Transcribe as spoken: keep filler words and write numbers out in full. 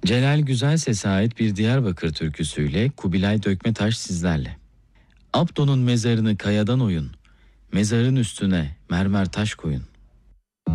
Celal Güzelses'e ait bir Diyarbakır türküsüyle Kubilay Dökmetaş sizlerle. Abdo'nun mezarını kayadan oyun, mezarın üstüne mermer taş koyun.